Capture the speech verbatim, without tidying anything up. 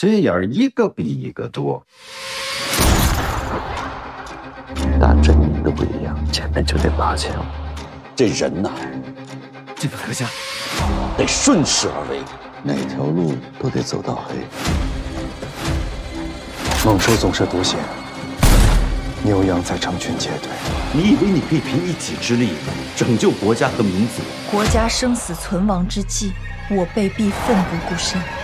心眼儿一个比一个多。 打阵营都不一样，前面就得拔枪。 这人呐， 这个阁下得顺势而为， 哪条路都得走到黑。猛兽总是独行，牛羊在成群结队。 你以为你可以凭一己之力拯救国家和民族？ 国家生死存亡之际，我辈必奋不顾身。